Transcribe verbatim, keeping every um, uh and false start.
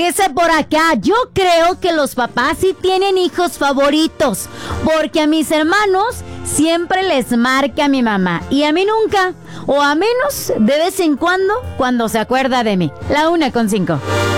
Dice por acá, yo creo que los papás sí tienen hijos favoritos, porque a mis hermanos siempre les marca mi mamá y a mí nunca, o a menos de vez en cuando, cuando se acuerda de mí. La una con cinco.